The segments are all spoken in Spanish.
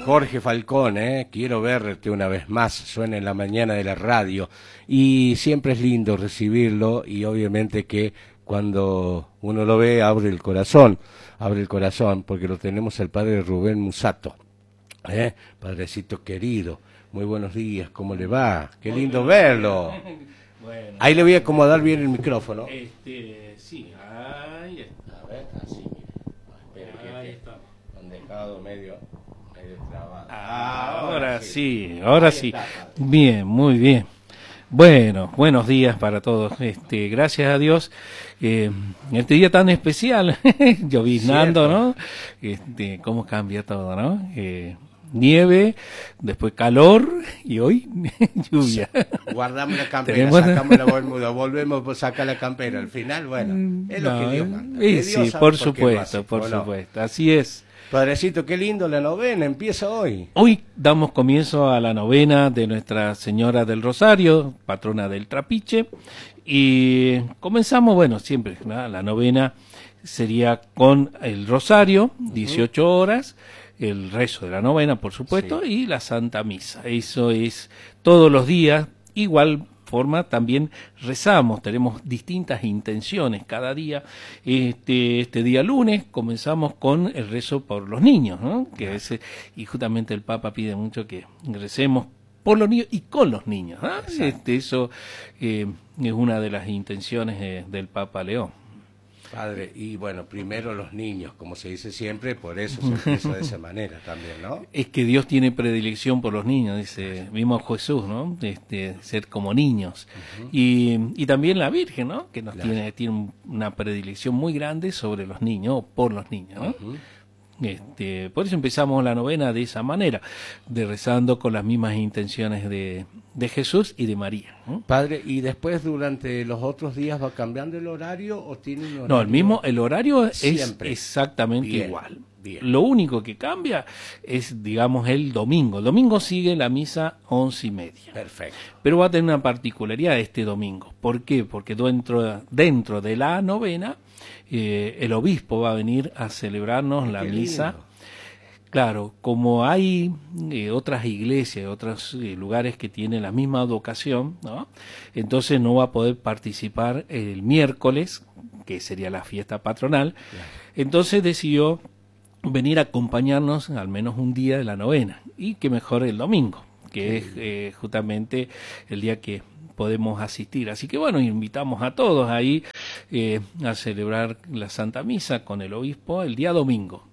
Jorge Falcón, quiero verte una vez más, suena en la mañana de la radio y siempre es lindo recibirlo y obviamente que cuando uno lo ve abre el corazón porque lo tenemos al padre Rubén Musato, padrecito querido, muy buenos días, ¿cómo le va? Qué lindo verlo. Bueno, ahí le voy a acomodar bien el micrófono. Sí, ahí está. A ver, así, mire. Ahí está. Han dejado medio trabado. Ahora sí. Bien, muy bien. Bueno, buenos días para todos. Gracias a Dios, este día tan especial, lloviznando, ¿no? Cómo cambia todo, ¿no? Nieve, después calor y hoy lluvia. Guardamos la campera, sacamos la bermuda, volvemos a sacar la campera. Al final, bueno, es lo que Dios manda. Sí, por supuesto, así es. Padrecito, qué lindo la novena, empieza hoy. Hoy damos comienzo a la novena de Nuestra Señora del Rosario, patrona del Trapiche, y comenzamos, bueno, siempre, ¿no? La novena sería con el Rosario, 18 horas, el rezo de la novena, por supuesto, sí, y la Santa Misa. Eso es todos los días, igual forma también rezamos, tenemos distintas intenciones cada día. Este día lunes comenzamos con el rezo por los niños, ¿no? Y justamente el Papa pide mucho que recemos por los niños y con los niños, ¿no? Eso es una de las intenciones del Papa León. Padre, y bueno, primero los niños, como se dice siempre, por eso se empieza de esa manera también, ¿no? Es que Dios tiene predilección por los niños, dice mismo Jesús, ¿no? Ser como niños. Y también la Virgen, ¿no? Que nos tiene una predilección muy grande sobre los niños, o por los niños, ¿no? Por eso empezamos la novena de esa manera, de rezando con las mismas intenciones de Jesús y de María, ¿no? Padre, ¿y después durante los otros días va cambiando el horario o tiene un horario? No, el horario siempre es exactamente igual. Bien. Lo único que cambia es, digamos, el domingo. El domingo sigue la misa 11:30. Perfecto. Pero va a tener una particularidad este domingo. ¿Por qué? Porque dentro de la novena, el obispo va a venir a celebrarnos la misa. Lindo. Claro, como hay otras iglesias, otros lugares que tienen la misma advocación, ¿no? Entonces no va a poder participar el miércoles, que sería la fiesta patronal. Claro. Entonces decidió venir a acompañarnos al menos un día de la novena, y que mejor el domingo, que es justamente el día que podemos asistir. Así que bueno, invitamos a todos ahí a celebrar la Santa Misa con el obispo el día domingo.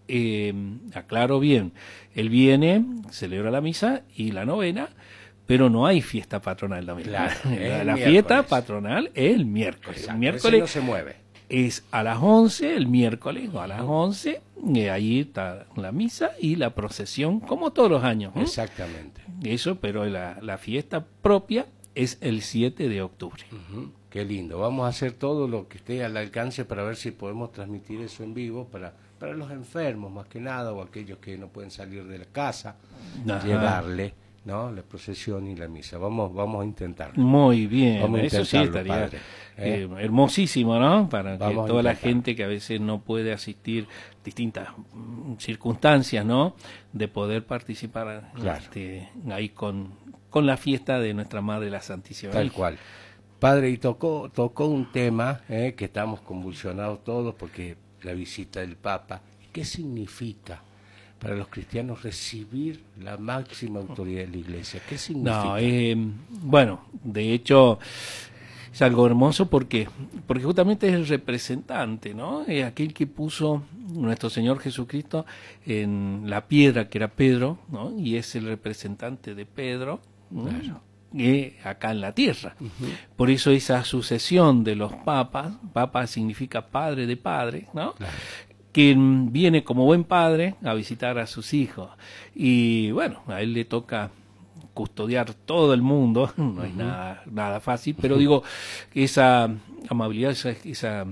Aclaro bien, él viene, celebra la misa y la novena, pero no hay fiesta patronal domingo. Claro, la fiesta patronal es el miércoles. Exacto, el miércoles no se mueve. Es a las 11, el miércoles, a las 11, ahí está la misa y la procesión, como todos los años. Exactamente. Eso, pero la fiesta propia es el 7 de octubre. Qué lindo. Vamos a hacer todo lo que esté al alcance para ver si podemos transmitir eso en vivo para los enfermos, más que nada, o aquellos que no pueden salir de la casa, llevarle, ¿no? La procesión y la misa. Vamos a intentarlo. Muy bien, vamos a eso sí estaría hermosísimo, ¿no? Para que toda la gente que a veces no puede asistir, distintas circunstancias, ¿no? De poder participar ahí con la fiesta de nuestra Madre la Santísima. Tal cual. Padre, y tocó un tema que estamos convulsionados todos porque la visita del Papa. ¿Qué significa para los cristianos recibir la máxima autoridad de la Iglesia? ¿Qué significa? Bueno, de hecho es algo hermoso porque justamente es el representante, ¿no? Es aquel que puso nuestro Señor Jesucristo en la piedra que era Pedro, ¿no? Y es el representante de Pedro, ¿no? Claro. Acá en la tierra. Por eso esa sucesión de los papas, papa significa padre de padre, ¿no? Claro. Que viene como buen padre a visitar a sus hijos. Y bueno, a él le toca custodiar todo el mundo, no es nada fácil, pero digo, esa amabilidad, esa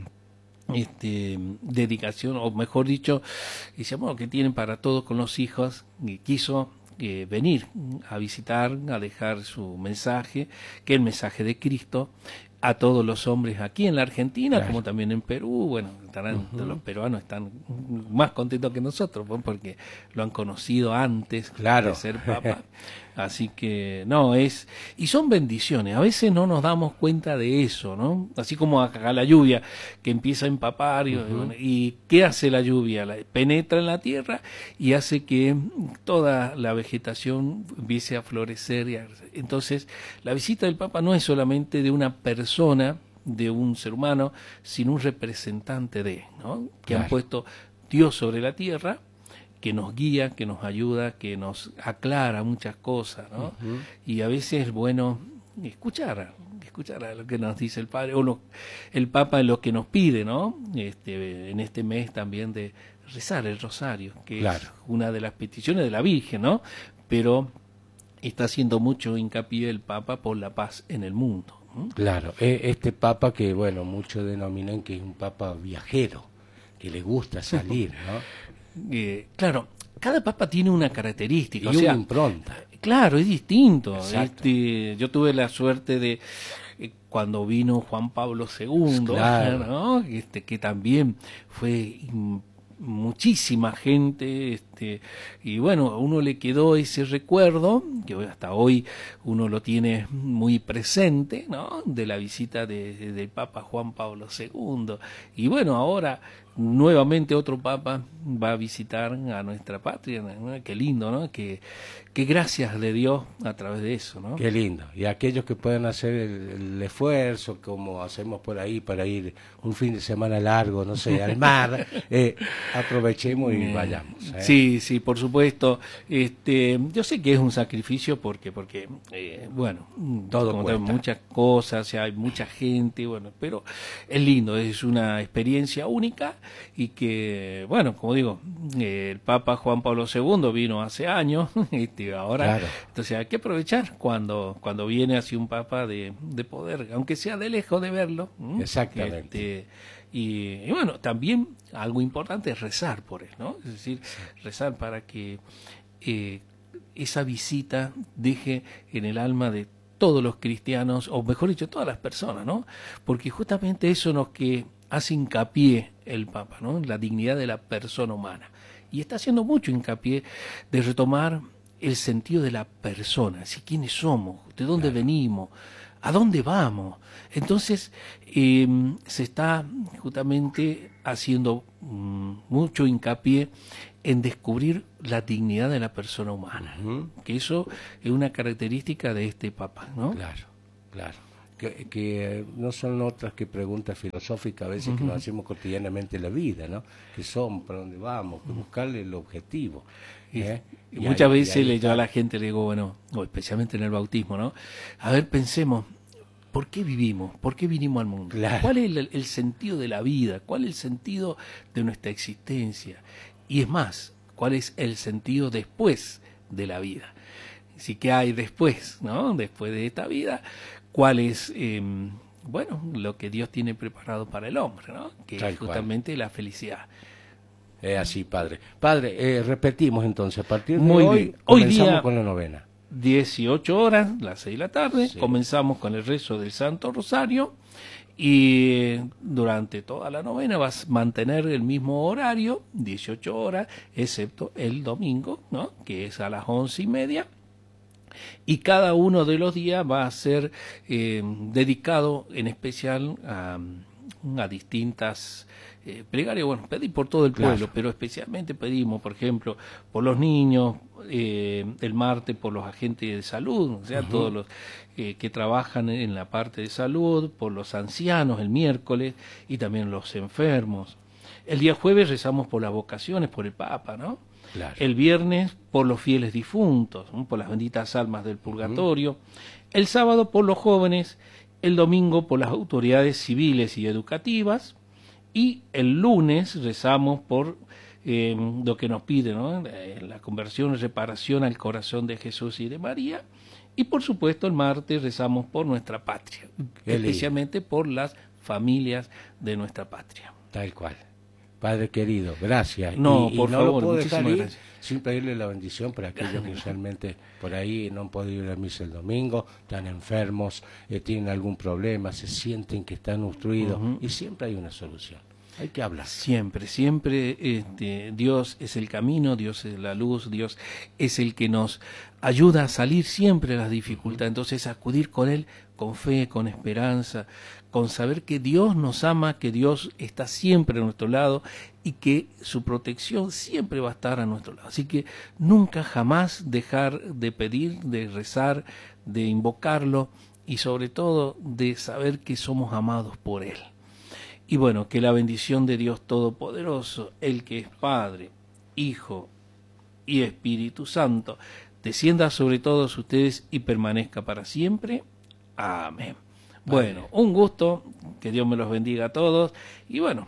dedicación, o mejor dicho, ese amor que tienen para todos con los hijos, quiso venir a visitar, a dejar su mensaje, que es el mensaje de Cristo, a todos los hombres aquí en la Argentina, Claro. como también en Perú. Bueno, los peruanos están más contentos que nosotros, pues, porque lo han conocido antes Claro. de ser papa. Así que, no, y son bendiciones. A veces no nos damos cuenta de eso, ¿no? Así como acá la lluvia, que empieza a empapar, y ¿qué hace la lluvia? Penetra en la tierra y hace que toda la vegetación empiece a florecer. Entonces, la visita del Papa no es solamente de una persona, de un ser humano, sino un representante ¿no? Que han Claro. puesto Dios sobre la tierra, que nos guía, que nos ayuda, que nos aclara muchas cosas, ¿no? Y a veces es bueno escuchar a lo que nos dice el Padre, el Papa es lo que nos pide, ¿no? En este mes también de rezar el rosario, que Claro. es una de las peticiones de la Virgen, ¿no? Pero está haciendo mucho hincapié el Papa por la paz en el mundo. Claro, este papa que, bueno, muchos denominan que es un papa viajero, que le gusta salir, ¿no? Claro, cada papa tiene una característica, Y o sea, una impronta. claro, es distinto. Exacto. Yo tuve la suerte de cuando vino Juan Pablo II, Claro. ¿no? Que también fue muchísima gente, y bueno, a uno le quedó ese recuerdo, que hasta hoy uno lo tiene muy presente, ¿no? De la visita del Papa Juan Pablo II. Y bueno, ahora nuevamente otro Papa va a visitar a nuestra patria, ¿no? Qué lindo, ¿no? Que gracias de Dios a través de eso, ¿no? Qué lindo. Y aquellos que pueden hacer el esfuerzo, como hacemos por ahí, para ir un fin de semana largo, no sé, al mar, aprovechemos y vayamos. Sí, por supuesto. Yo sé que es un sacrificio porque bueno, Todo como cuesta. muchas cosas, o sea, hay mucha gente, bueno, pero es lindo, es una experiencia única y que, bueno, como digo, el Papa Juan Pablo II vino hace años, ahora, Claro. entonces hay que aprovechar cuando viene así un Papa de poder, aunque sea de lejos de verlo. Exactamente. Y bueno, también algo importante es rezar por él, ¿no? Es decir, rezar para que esa visita deje en el alma de todos los cristianos, o mejor dicho, todas las personas, ¿no? Porque justamente eso es lo que hace hincapié el Papa, ¿no? La dignidad de la persona humana. Y está haciendo mucho hincapié de retomar el sentido de la persona, ¿sí? ¿Quiénes somos? ¿De dónde venimos? ¿A dónde vamos? Entonces, se está justamente haciendo mucho hincapié en descubrir la dignidad de la persona humana, que eso es una característica de este Papa, ¿no? Claro, claro. Que no son otras que preguntas filosóficas a veces que nos hacemos cotidianamente en la vida, ¿no? ¿Qué son? ¿Para dónde vamos? Que buscarle el objetivo. Y muchas veces yo a la gente le digo, bueno, o especialmente en el bautismo, ¿no? A ver, pensemos, ¿por qué vivimos? ¿Por qué vinimos al mundo? Claro. ¿Cuál es el sentido de la vida? ¿Cuál es el sentido de nuestra existencia? Y es más, ¿cuál es el sentido después de la vida? Sí, ¿qué hay después, no? Después de esta vida, ¿cuál es, bueno, lo que Dios tiene preparado para el hombre, ¿no? Que Tal es justamente la felicidad. Es así, padre. Padre, repetimos entonces, a partir de Muy hoy bien. Hoy comenzamos día- con la novena. 18 horas, las 6 de la tarde, Sí. comenzamos con el rezo del Santo Rosario y durante toda la novena vas a mantener el mismo horario, 18 horas, excepto el domingo, ¿no? Que es a las 11:30. Y cada uno de los días va a ser dedicado en especial a distintas plegarias. Bueno, pedir por todo el pueblo, Claro. pero especialmente pedimos, por ejemplo, por los niños, el martes por los agentes de salud, o sea, todos los que trabajan en la parte de salud, por los ancianos el miércoles y también los enfermos. El día jueves rezamos por las vocaciones, por el Papa, ¿no? Claro. El viernes por los fieles difuntos, ¿no? Por las benditas almas del purgatorio. El sábado por los jóvenes, el domingo por las autoridades civiles y educativas. Y el lunes rezamos por lo que nos pide, ¿no? La conversión y reparación al corazón de Jesús y de María. Y por supuesto el martes rezamos por nuestra patria, Qué lindo. especialmente por las familias de nuestra patria. Tal cual. Padre querido, gracias. No, y por no favor, lo puedo dejar muchísimas ir gracias. sin pedirle la bendición para aquellos que realmente por ahí no han podido ir a misa el domingo, están enfermos, tienen algún problema, se sienten que están obstruidos, y siempre hay una solución. Hay que hablar. Siempre, siempre Dios es el camino, Dios es la luz, Dios es el que nos ayuda a salir siempre de las dificultades. Entonces acudir con Él con fe, con esperanza, con saber que Dios nos ama, que Dios está siempre a nuestro lado y que su protección siempre va a estar a nuestro lado. Así que nunca jamás dejar de pedir, de rezar, de invocarlo y sobre todo de saber que somos amados por Él. Y bueno, que la bendición de Dios Todopoderoso, el que es Padre, Hijo y Espíritu Santo, descienda sobre todos ustedes y permanezca para siempre. Amén. Bueno, un gusto, que Dios me los bendiga a todos. Y bueno,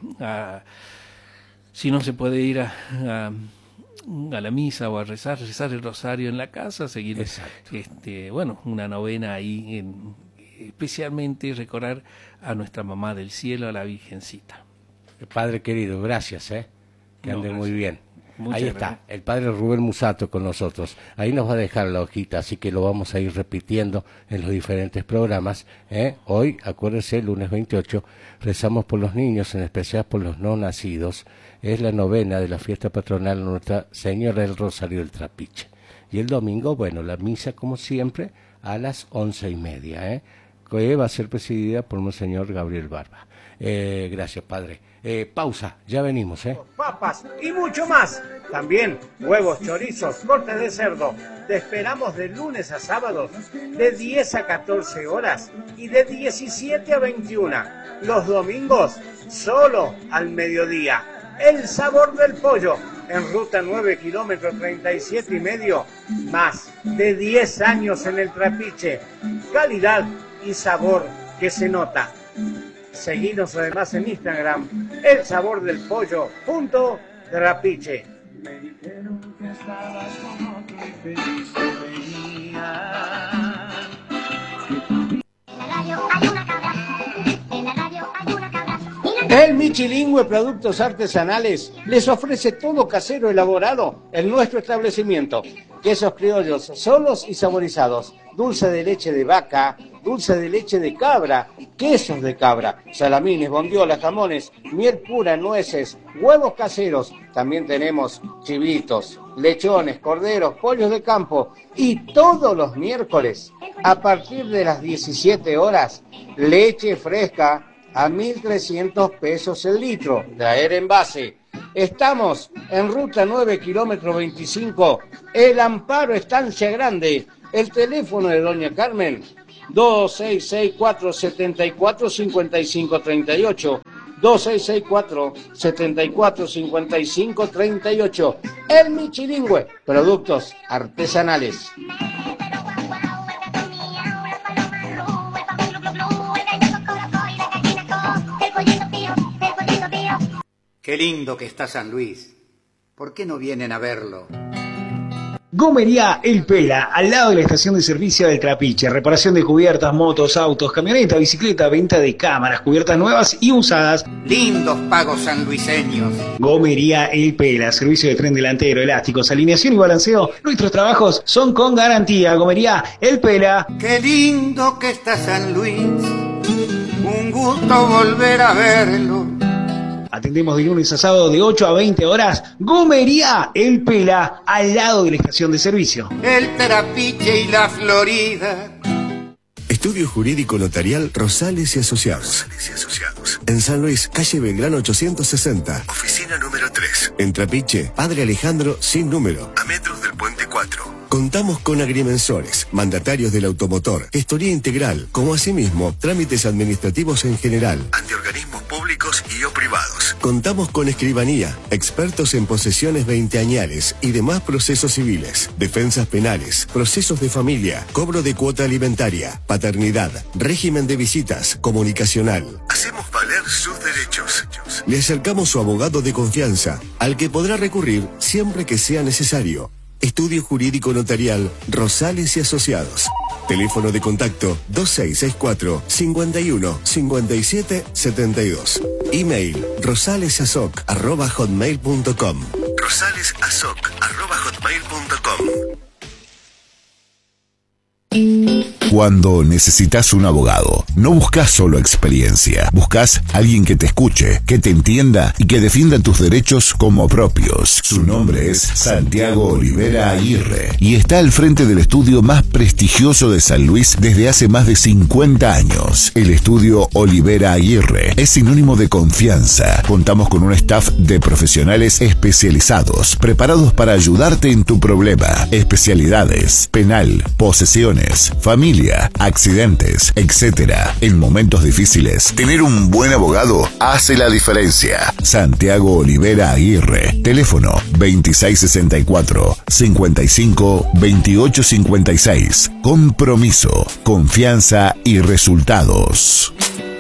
si no se puede ir a la misa o a rezar el rosario en la casa, seguir bueno, una novena ahí especialmente recordar a nuestra mamá del cielo, a la Virgencita. Padre querido, gracias, que ande muy bien. Muchas Ahí gracias. está, el Padre Rubén Musato con nosotros. Ahí nos va a dejar la hojita, así que lo vamos a ir repitiendo en los diferentes programas. Hoy, acuérdense, lunes 28, rezamos por los niños, en especial por los no nacidos. Es la novena de la fiesta patronal de Nuestra Señora del Rosario del Trapiche. Y el domingo, bueno, la misa, como siempre, a las 11:30, que va a ser presidida por Monseñor Gabriel Barba. Gracias, Padre. Pausa, ya venimos, Papas y mucho más. También huevos, chorizos, cortes de cerdo. Te esperamos de lunes a sábados, de 10 a 14 horas y de 17 a 21. Los domingos, solo al mediodía. El sabor del pollo, en ruta 9 kilómetros 37,5. Más de 10 años en el Trapiche. Calidad y sabor que se nota. Seguinos además en Instagram, elsabordelpollo.trapiche. Me dijeron que estabas con otro y feliz te veía. En la radio hay una cabra, en la radio hay una cabra. El Michilingüe Productos Artesanales les ofrece todo casero elaborado en nuestro establecimiento. Quesos criollos solos y saborizados, dulce de leche de vaca, dulce de leche de cabra, quesos de cabra, salamines, bondiolas, jamones, miel pura, nueces, huevos caseros. También tenemos chivitos, lechones, corderos, pollos de campo. Y todos los miércoles, a partir de las 17 horas, leche fresca a 1.300 pesos el litro, traer envase. Estamos en ruta 9 kilómetro 25, El Amparo, Estancia Grande. El teléfono de Doña Carmen, 2664-745538, 2664-745538. El Michilingüe, productos artesanales. Qué lindo que está San Luis. ¿Por qué no vienen a verlo? Gomería El Pela, al lado de la estación de servicio del Trapiche. Reparación de cubiertas, motos, autos, camioneta, bicicleta, venta de cámaras, cubiertas nuevas y usadas. Lindos pagos sanluiseños. Gomería El Pela, servicio de tren delantero, elásticos, alineación y balanceo. Nuestros trabajos son con garantía. Gomería El Pela. Qué lindo que está San Luis. Un gusto volver a verlo. Atendemos de lunes a sábado de 8 a 20 horas. Gomería El Pela, al lado de la estación de servicio. El Trapiche y la Florida. Estudio Jurídico Notarial Rosales y Asociados. En San Luis, calle Belgrano 860. Oficina número 3. En Trapiche, Padre Alejandro sin número. A metros del Puente 4. Contamos con agrimensores, mandatarios del automotor, gestoría integral, como asimismo trámites administrativos en general, ante organismos públicos y o privados. Contamos con escribanía, expertos en posesiones veinteañales y demás procesos civiles, defensas penales, procesos de familia, cobro de cuota alimentaria, paternidad, régimen de visitas, comunicacional. Hacemos valer sus derechos. Le acercamos su abogado de confianza, al que podrá recurrir siempre que sea necesario. Estudio Jurídico Notarial Rosales y Asociados. Teléfono de contacto 2664 51 57 72. Email rosalesasoc@hotmail.com. rosalesasoc@hotmail.com. Cuando necesitas un abogado, no buscas solo experiencia, buscas alguien que te escuche, que te entienda y que defienda tus derechos como propios. Su nombre es Santiago Olivera Aguirre y está al frente del estudio más prestigioso de San Luis desde hace más de 50 años. El estudio Olivera Aguirre es sinónimo de confianza. Contamos con un staff de profesionales especializados, preparados para ayudarte en tu problema. Especialidades: penal, posesiones, familia, accidentes, etc. En momentos difíciles, tener un buen abogado hace la diferencia. Santiago Olivera Aguirre. Teléfono 2664 55 28 56. Compromiso, confianza y resultados.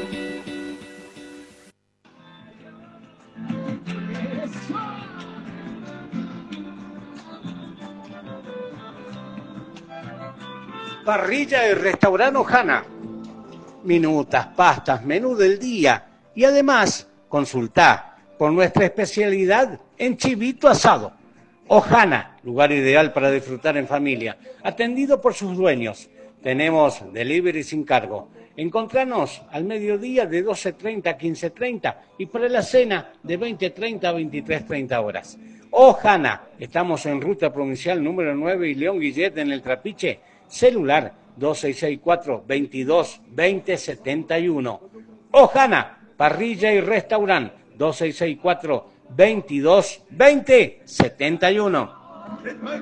Parrilla y restaurante Ojana. Minutas, pastas, menú del día. Y además, consultá por nuestra especialidad en chivito asado. Ojana, lugar ideal para disfrutar en familia. Atendido por sus dueños. Tenemos delivery sin cargo. Encontranos al mediodía de 12:30 a 15:30 y para la cena de 20:30 a 23:30 horas. Ojana, estamos en ruta provincial número 9 y León Guillet en el Trapiche. Celular 2664 22 20 71. Ojana, parrilla y restaurante 2664 22 20 71.